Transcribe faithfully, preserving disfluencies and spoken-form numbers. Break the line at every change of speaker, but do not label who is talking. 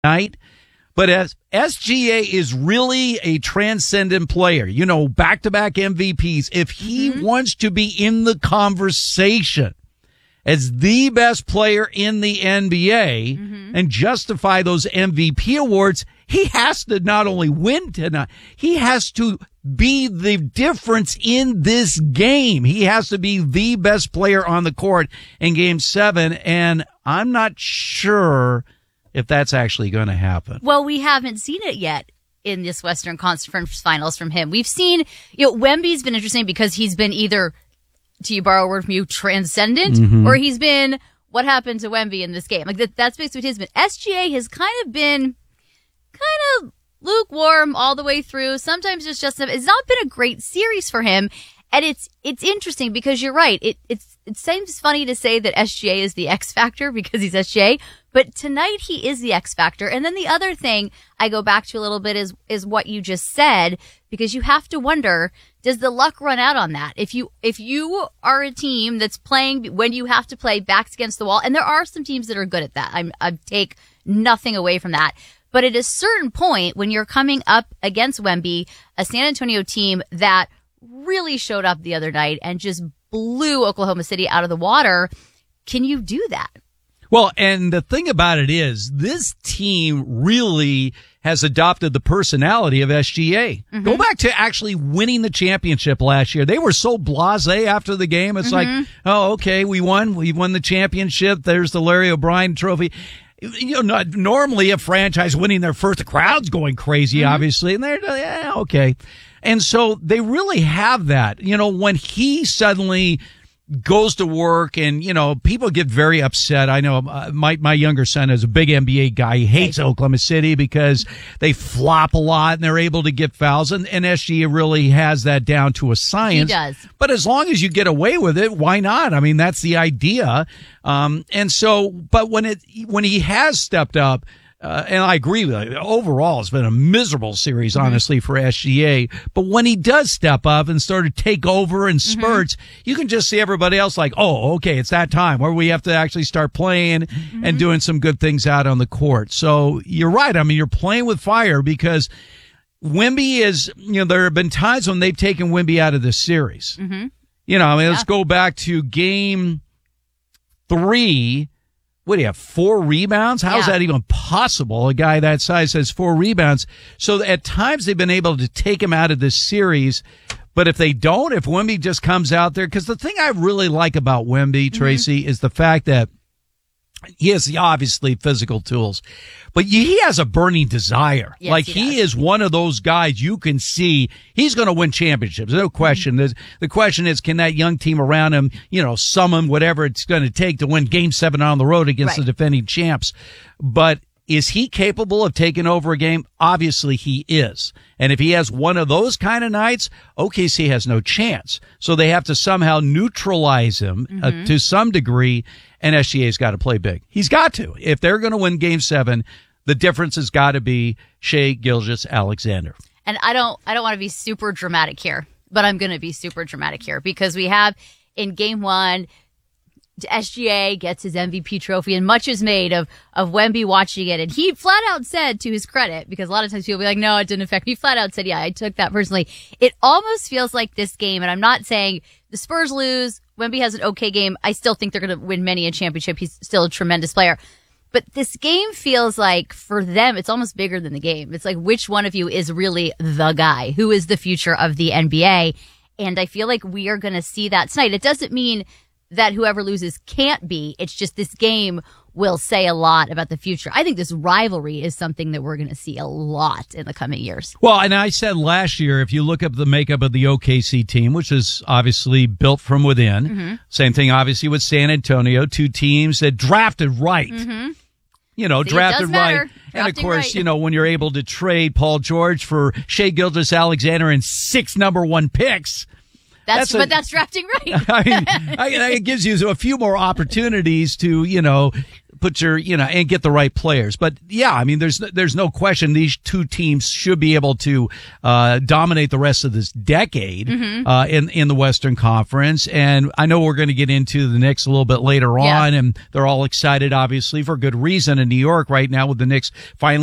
night. But as S G A is really a transcendent player, you know, back-to-back M V Ps. If he mm-hmm. wants to be in the conversation as the best player in the N B A mm-hmm. and justify those M V P awards, he has to not only win tonight, he has to be the difference in this game. He has to be the best player on the court in game seven. And I'm not sure if that's actually going to happen.
Well, we haven't seen it yet in this Western Conference Finals from him. We've seen, you know, Wemby's been interesting because he's been either, to borrow a word from you, transcendent, mm-hmm. or he's been, what happened to Wemby in this game? Like, that, that's basically what he's been. S G A has kind of been kind of lukewarm all the way through. Sometimes it's just, it's not been a great series for him. And it's, it's interesting because you're right. It, it's, it seems funny to say that S G A is the X factor because he's S G A, but tonight he is the X factor. And then the other thing I go back to a little bit is, is what you just said, because you have to wonder, does the luck run out on that? If you, if you are a team that's playing when you have to play backs against the wall, and there are some teams that are good at that. I'm, I take nothing away from that. But at a certain point, when you're coming up against Wemby, a San Antonio team that really showed up the other night and just blew Oklahoma City out of the water, can you do that?
Well, and the thing about it is, this team really has adopted the personality of S G A. Mm-hmm. Go back to actually winning the championship last year. They were so blasé after the game. It's mm-hmm. like, oh, okay, we won. We won the championship. There's the Larry O'Brien trophy. You know, not, normally a franchise winning their first, the crowd's going crazy, mm-hmm. obviously, and they're, yeah, okay. And so they really have that. You know, when he suddenly goes to work and, you know, people get very upset. I know uh, my, my younger son is a big N B A guy. He hates Oklahoma City because they flop a lot and they're able to get fouls. And, and S G A really has that down to a science.
He does.
But as long as you get away with it, why not? I mean, that's the idea. Um, and so, but when it, when he has stepped up, Uh, and I agree with it. Overall, it's been a miserable series, honestly, mm-hmm. for S G A. But when he does step up and start to take over in spurts, mm-hmm. you can just see everybody else like, oh, okay, it's that time where we have to actually start playing mm-hmm. and doing some good things out on the court. So you're right. I mean, you're playing with fire because Wemby is, you know, there have been times when they've taken Wemby out of this series. Mm-hmm. You know, I mean, yeah. let's go back to game three. What do you have, four rebounds? How yeah. is that even possible? A guy that size has four rebounds. So at times they've been able to take him out of this series. But if they don't, if Wemby just comes out there, because the thing I really like about Wemby, Tracy, mm-hmm. is the fact that he has obviously physical tools, but he has a burning desire.
Yes,
like
he,
he is one of those guys you can see he's going to win championships. No question. Mm-hmm. The question is, can that young team around him, you know, summon whatever it's going to take to win game seven on the road against right. the defending champs? But is he capable of taking over a game? Obviously he is. And if he has one of those kind of nights, O K C has no chance. So they have to somehow neutralize him mm-hmm. uh, to some degree. And S G A's got to play big. He's got to. If they're going to win game seven, the difference has got to be Shai Gilgeous-Alexander.
And I don't, I don't want to be super dramatic here, but I'm going to be super dramatic here because we have in game one, S G A gets his M V P trophy and much is made of, of Wemby watching it. And he flat out said, to his credit, because a lot of times people will be like, no, it didn't affect me. He flat out said, yeah, I took that personally. It almost feels like this game, and I'm not saying the Spurs lose, Wemby has an okay game. I still think they're going to win many a championship. He's still a tremendous player. But this game feels like, for them, it's almost bigger than the game. It's like, which one of you is really the guy? Who is the future of the N B A? And I feel like we are going to see that tonight. It doesn't mean that whoever loses can't be. It's just this game will say a lot about the future. I think this rivalry is something that we're going to see a lot in the coming years.
Well, and I said last year, if you look up the makeup of the O K C team, which is obviously built from within, mm-hmm. same thing obviously with San Antonio, two teams that drafted right. Mm-hmm. You know,
See,
drafted right.
Drafting
and of course,
right.
you know, when you're able to trade Paul George for Shai Gilgeous-Alexander and six number one picks,
That's,
that's a,
but that's drafting right.
I mean, I, it gives you a few more opportunities to, you know, put your, you know, and get the right players. But yeah, I mean, there's there's no question these two teams should be able to uh, dominate the rest of this decade mm-hmm. uh, in in the Western Conference. And I know we're going to get into the Knicks a little bit later
yeah.
on, and they're all excited, obviously, for good reason in New York right now with the Knicks finally